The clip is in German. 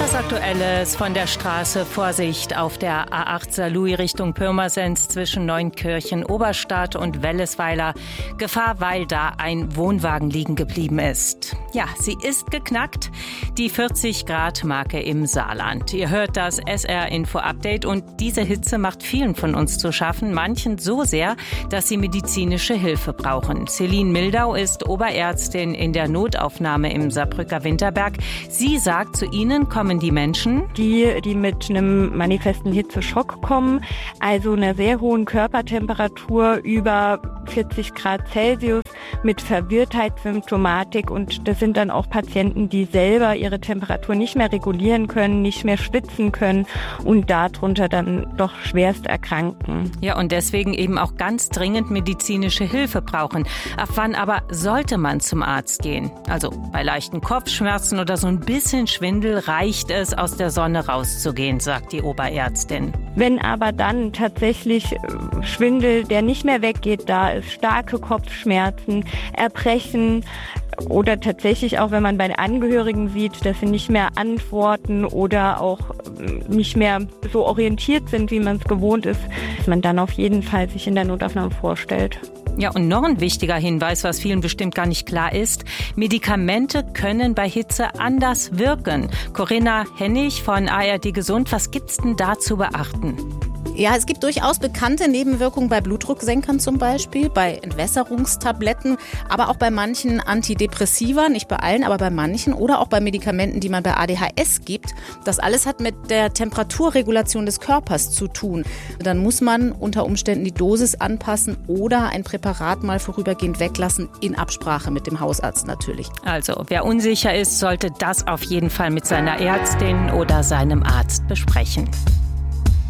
Was Aktuelles von der Straße. Vorsicht auf der A8 Saarlouis Richtung Pirmasens zwischen Neunkirchen, Oberstadt und Wellesweiler. Gefahr, weil da ein Wohnwagen liegen geblieben ist. Ja, sie ist geknackt, die 40-Grad-Marke im Saarland. Ihr hört das SR-Info-Update und diese Hitze macht vielen von uns zu schaffen, manchen so sehr, dass sie medizinische Hilfe brauchen. Celine Mildau ist Oberärztin in der Notaufnahme im Saarbrücker Winterberg. Sie sagt, zu ihnen kommen die Menschen, die mit einem manifesten Hitzeschock kommen, also einer sehr hohen Körpertemperatur über 40 Grad Celsius mit Verwirrtheitssymptomatik, und das sind dann auch Patienten, die selber ihre Temperatur nicht mehr regulieren können, nicht mehr schwitzen können und darunter dann doch schwerst erkranken. Ja, und deswegen eben auch ganz dringend medizinische Hilfe brauchen. Ab wann aber sollte man zum Arzt gehen? Also bei leichten Kopfschmerzen oder so ein bisschen Schwindel reicht es, aus der Sonne rauszugehen, sagt die Oberärztin. Wenn aber dann tatsächlich Schwindel, der nicht mehr weggeht, da ist, starke Kopfschmerzen, Erbrechen oder tatsächlich auch, wenn man bei den Angehörigen sieht, dass sie nicht mehr antworten oder auch nicht mehr so orientiert sind, wie man es gewohnt ist, dass man dann auf jeden Fall sich in der Notaufnahme vorstellt. Ja, und noch ein wichtiger Hinweis, was vielen bestimmt gar nicht klar ist: Medikamente können bei Hitze anders wirken. Corinna Hennig von ARD Gesund, was gibt's denn da zu beachten? Ja, es gibt durchaus bekannte Nebenwirkungen bei Blutdrucksenkern zum Beispiel, bei Entwässerungstabletten, aber auch bei manchen Antidepressiva, nicht bei allen, aber bei manchen, oder auch bei Medikamenten, die man bei ADHS gibt. Das alles hat mit der Temperaturregulation des Körpers zu tun. Dann muss man unter Umständen die Dosis anpassen oder ein Präparat mal vorübergehend weglassen, in Absprache mit dem Hausarzt natürlich. Also, wer unsicher ist, sollte das auf jeden Fall mit seiner Ärztin oder seinem Arzt besprechen.